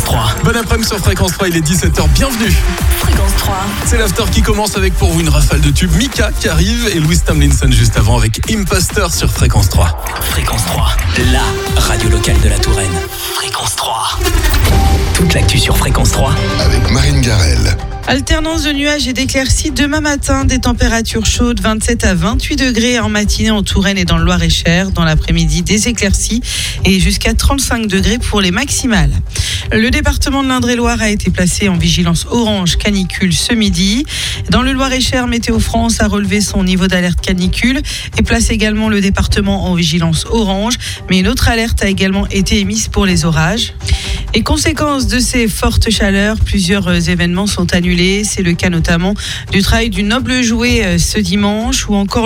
3. Bon après-midi sur Fréquence 3, il est 17h, bienvenue. Fréquence 3. C'est l'after qui commence avec pour vous une rafale de tubes. Mika qui arrive et Louis Tomlinson juste avant avec Imposter sur Fréquence 3. Fréquence 3, la radio locale de la Touraine. Fréquence 3. Toute l'actu sur Fréquence 3. Avec Marine Garel. Alternance de nuages et d'éclaircies demain matin, des températures chaudes 27 à 28 degrés en matinée en Touraine et dans le Loir-et-Cher. Dans l'après-midi, des éclaircies et jusqu'à 35 degrés pour les maximales. Le département de l'Indre-et-Loire a été placé en vigilance orange canicule ce midi. Dans le Loir-et-Cher, Météo France a relevé son niveau d'alerte canicule et place également le département en vigilance orange. Mais une autre alerte a également été émise pour les orages. Et conséquence de ces fortes chaleurs, plusieurs événements sont annulés. C'est le cas notamment du travail du Noble Jouet ce dimanche ou encore